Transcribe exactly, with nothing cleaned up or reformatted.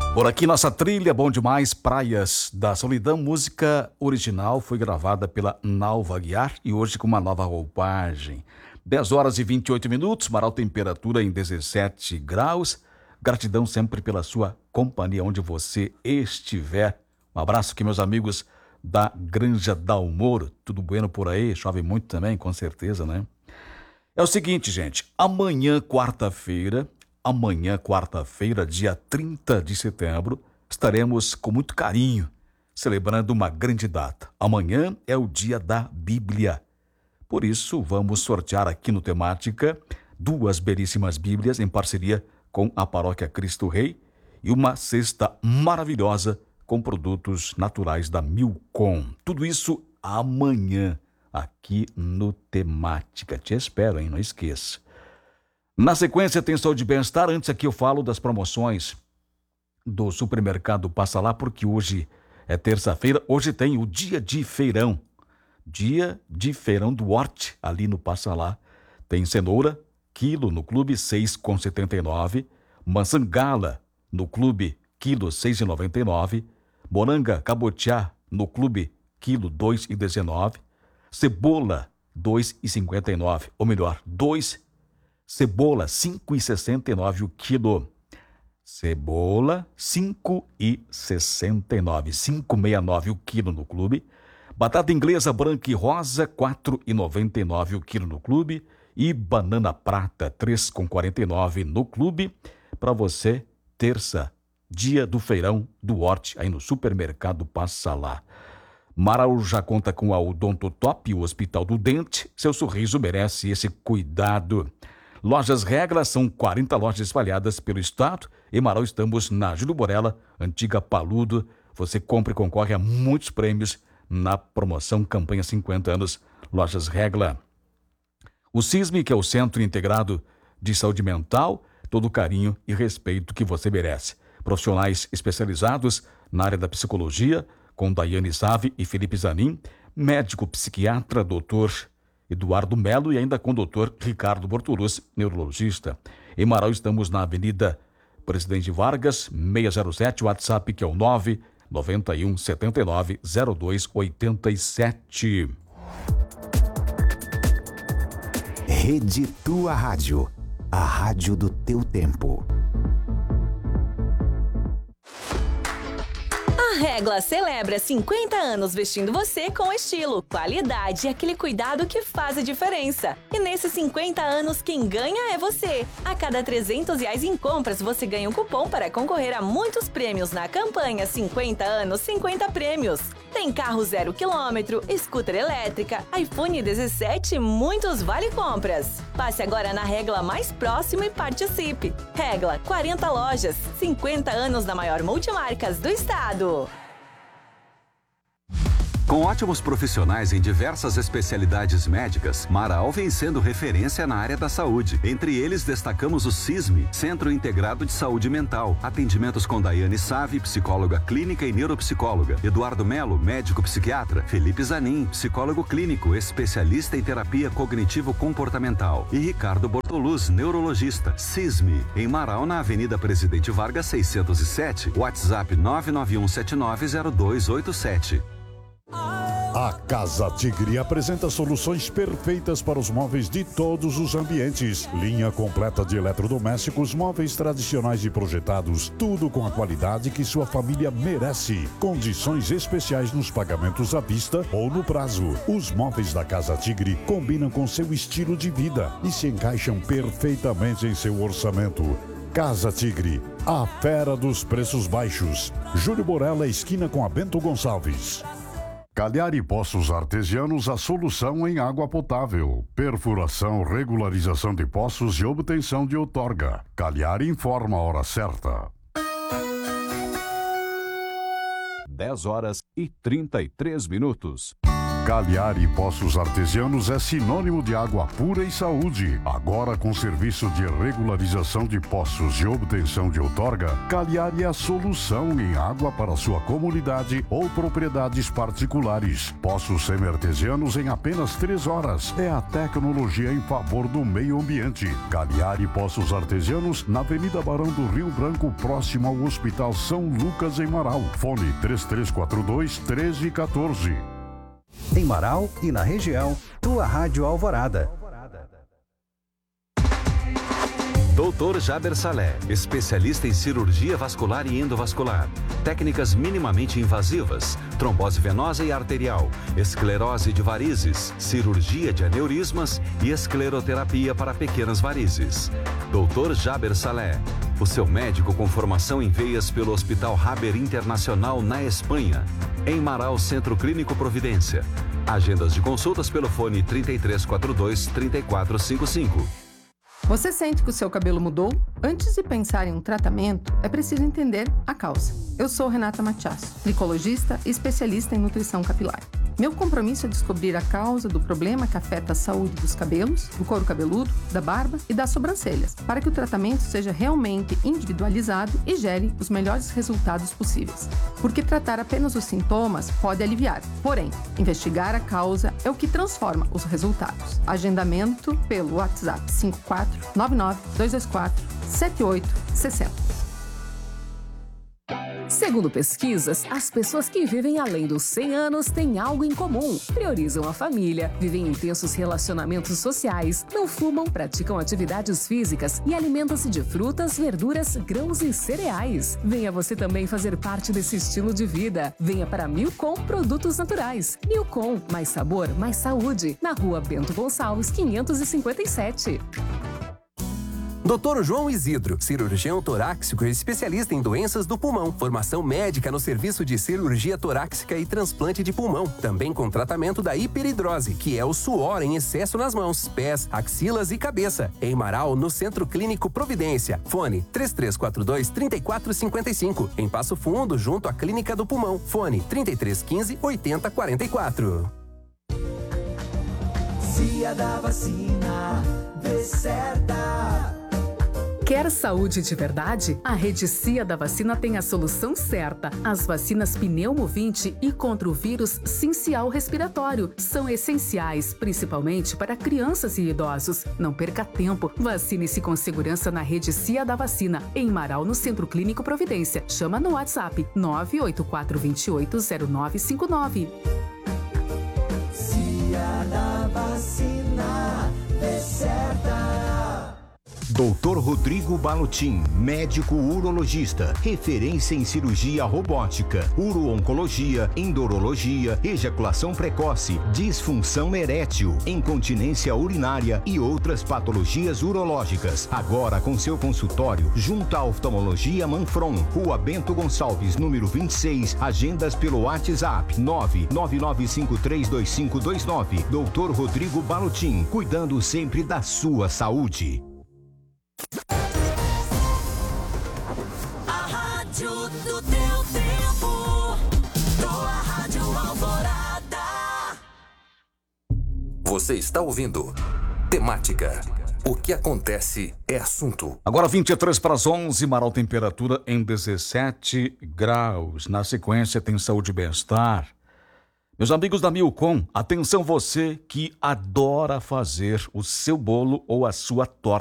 Por aqui nossa trilha, bom demais, Praias da Solidão, música original foi gravada pela Nalva Aguiar e hoje com uma nova roupagem. dez horas e vinte e oito minutos, Marau, temperatura em dezessete graus. Gratidão sempre pela sua companhia onde você estiver. Um abraço aqui, meus amigos da Granja Dalmoro. Tudo bueno por aí? Chove muito também, com certeza, né? É o seguinte, gente, amanhã, quarta-feira, amanhã, quarta-feira, dia trinta de setembro, estaremos com muito carinho celebrando uma grande data. Amanhã é o dia da Bíblia. Por isso, vamos sortear aqui no Temática duas belíssimas Bíblias em parceria com a Paróquia Cristo Rei e uma cesta maravilhosa com produtos naturais da Milcom. Tudo isso amanhã, aqui no Temática. Te espero, hein? Não esqueça. Na sequência tem Saúde e Bem-Estar. Antes aqui eu falo das promoções do supermercado Passa Lá, porque hoje é terça-feira. Hoje tem o dia de feirão. Dia de feirão do Horte, ali no Passa Lá. Tem cenoura, quilo no clube, seis reais e setenta e nove centavos. Maçã gala no clube, quilo, seis reais e noventa e nove centavos. Moranga cabotiá no clube, quilo, dois reais e dezenove centavos. Cebola, dois reais e cinquenta e nove centavos. Ou melhor, dois Cebola, cinco reais e sessenta e nove centavos o quilo. Cebola, cinco reais e sessenta e nove centavos. cinco reais e sessenta e nove centavos o quilo no clube. Batata inglesa branca e rosa, quatro reais e noventa e nove centavos o quilo no clube. E banana prata, três reais e quarenta e nove centavos no clube. Para você, terça, dia do feirão do Horte, aí no supermercado Passa Lá. Marau já conta com a Odontotop, o Hospital do Dente. Seu sorriso merece esse cuidado. Lojas Regras, são quarenta lojas espalhadas pelo estado. Em Marau estamos na Júlio Borella, antiga Paludo. Você compra e concorre a muitos prêmios na promoção Campanha cinquenta anos Lojas Regla. O CISME, que é o Centro Integrado de Saúde Mental, todo o carinho e respeito que você merece. Profissionais especializados na área da psicologia, com Daiane Save e Felipe Zanin, médico psiquiatra, doutor Eduardo Melo e ainda com o doutor Ricardo Bortoluz, neurologista. Em Marau estamos na Avenida Presidente Vargas, seiscentos e sete, WhatsApp que é o nove nove um sete nove zero dois oito sete. Rede Tua Rádio, a rádio do teu tempo. A Regla celebra cinquenta anos vestindo você com estilo, qualidade e aquele cuidado que faz a diferença. E nesses cinquenta anos, quem ganha é você. A cada trezentos reais em compras, você ganha um cupom para concorrer a muitos prêmios na campanha cinquenta anos, cinquenta prêmios. Tem carro zero quilômetro, scooter elétrica, iPhone dezessete e muitos vale-compras. Passe agora na Regla mais próximo e participe. Regla, quarenta lojas, cinquenta anos na maior multimarcas do estado. Com ótimos profissionais em diversas especialidades médicas, Marau vem sendo referência na área da saúde. Entre eles, destacamos o CISME, Centro Integrado de Saúde Mental. Atendimentos com Daiane Save, psicóloga clínica e neuropsicóloga. Eduardo Melo, médico psiquiatra. Felipe Zanin, psicólogo clínico, especialista em terapia cognitivo-comportamental. E Ricardo Bortoluz, neurologista. CISME, em Marau, na Avenida Presidente Vargas seiscentos e sete, WhatsApp nove nove um sete nove zero dois oito sete. A Casa Tigre apresenta soluções perfeitas para os móveis de todos os ambientes. Linha completa de eletrodomésticos, móveis tradicionais e projetados, tudo com a qualidade que sua família merece. Condições especiais nos pagamentos à vista ou no prazo. Os móveis da Casa Tigre combinam com seu estilo de vida e se encaixam perfeitamente em seu orçamento. Casa Tigre, a fera dos preços baixos. Júlio Borella, esquina com a Bento Gonçalves. Calhari Poços Artesianos, a solução em água potável. Perfuração, regularização de poços e obtenção de outorga. Calhari informa a hora certa. dez horas e trinta e três minutos. Cagliari Poços Artesianos é sinônimo de água pura e saúde. Agora com serviço de regularização de poços e obtenção de outorga, Cagliari é a solução em água para sua comunidade ou propriedades particulares. Poços semi-artesianos em apenas três horas. É a tecnologia em favor do meio ambiente. Cagliari Poços Artesianos na Avenida Barão do Rio Branco, próximo ao Hospital São Lucas, em Marau. Fone três três quatro dois, um três um quatro. Em Marau e na região, tua Rádio Alvorada. doutor Jaber Salé, especialista em cirurgia vascular e endovascular, técnicas minimamente invasivas, trombose venosa e arterial, esclerose de varizes, cirurgia de aneurismas e escleroterapia para pequenas varizes. doutor Jaber Salé, o seu médico com formação em veias pelo Hospital Haber Internacional na Espanha. Em Marau, Centro Clínico Providência. Agendas de consultas pelo fone trinta e três quatro dois, trinta e quatro cinquenta e cinco. Você sente que o seu cabelo mudou? Antes de pensar em um tratamento, é preciso entender a causa. Eu sou Renata Matiasso, tricologista e especialista em nutrição capilar. Meu compromisso é descobrir a causa do problema que afeta a saúde dos cabelos, do couro cabeludo, da barba e das sobrancelhas, para que o tratamento seja realmente individualizado e gere os melhores resultados possíveis. Porque tratar apenas os sintomas pode aliviar, porém, investigar a causa é o que transforma os resultados. Agendamento pelo WhatsApp cinco quatro nove nove dois dois quatro sete oito seis zero. Segundo pesquisas, as pessoas que vivem além dos cem anos têm algo em comum. Priorizam a família, vivem intensos relacionamentos sociais, não fumam, praticam atividades físicas e alimentam-se de frutas, verduras, grãos e cereais. Venha você também fazer parte desse estilo de vida. Venha para Milcom Produtos Naturais. Milcom, mais sabor, mais saúde. Na rua Bento Gonçalves, quinhentos e cinquenta e sete. doutor João Isidro, cirurgião torácico e especialista em doenças do pulmão. Formação médica no serviço de cirurgia torácica e transplante de pulmão. Também com tratamento da hiperidrose, que é o suor em excesso nas mãos, pés, axilas e cabeça. Em Marau, no Centro Clínico Providência. Fone três três quatro dois, três quatro cinco cinco. Em Passo Fundo, junto à Clínica do Pulmão. Fone trinta e três quinze, oitenta quarenta e quatro. Cia da vacina, vê certa. Quer saúde de verdade? A Rede Cia da Vacina tem a solução certa. As vacinas Pneumovinte e contra o vírus sincial respiratório são essenciais, principalmente para crianças e idosos. Não perca tempo. Vacine-se com segurança na Rede Cia da Vacina, em Marau, no Centro Clínico Providência. Chama no WhatsApp nove oito quatro dois oito zero nove cinco nove. Cia da Vacina, vê certa. doutor Rodrigo Balotin, médico urologista, referência em cirurgia robótica, uro-oncologia, endurologia, ejaculação precoce, disfunção erétil, incontinência urinária e outras patologias urológicas. Agora com seu consultório junto à Oftalmologia Manfron, Rua Bento Gonçalves, número vinte e seis, agendas pelo WhatsApp nove nove nove cinco três dois cinco dois nove. doutor Rodrigo Balotin, cuidando sempre da sua saúde. A rádio do teu tempo, tua Rádio Alvorada. Você está ouvindo Temática. O que acontece é assunto. Agora vinte e três para as onze, Marau, temperatura em dezessete graus. Na sequência tem saúde e bem-estar. Meus amigos da Milcom, atenção você que adora fazer o seu bolo ou a sua torta